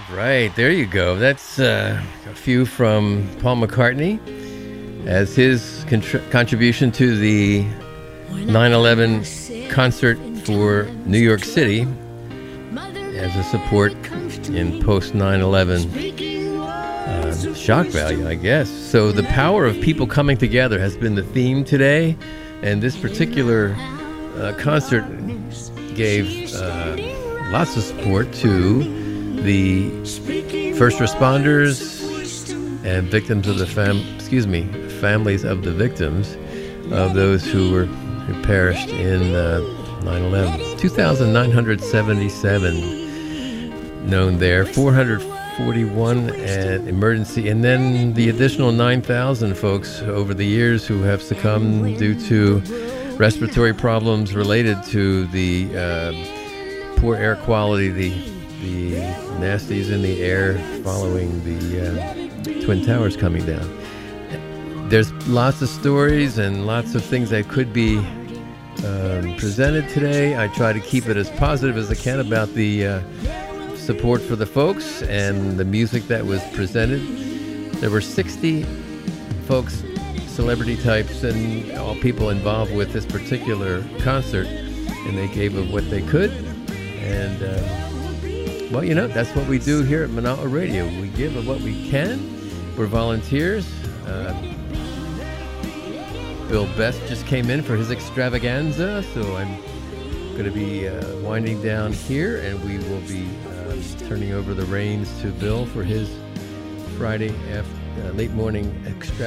Right, there you go. That's a few from Paul McCartney as his contribution to the 9/11 concert for New York City as a support in post 9/11 shock value, I guess. So the power of people coming together has been the theme today, and this particular concert gave lots of support to the first responders and victims of the families of the victims of those who perished in 9/11. 2,977 known there, 441 at emergency, and then the additional 9,000 folks over the years who have succumbed due to respiratory problems related to the poor air quality, the nasties in the air following the Twin Towers coming down. There's lots of stories and lots of things that could be presented today. I try to keep it as positive as I can about the support for the folks and the music that was presented. There were 60 folks, celebrity types, and all people involved with this particular concert, and they gave of what they could. And well, you know, that's what we do here at Manawa Radio. We give of what we can. We're volunteers. Bill Best just came in for his extravaganza, so I'm going to be winding down here, and we will be turning over the reins to Bill for his Friday late morning extravaganza.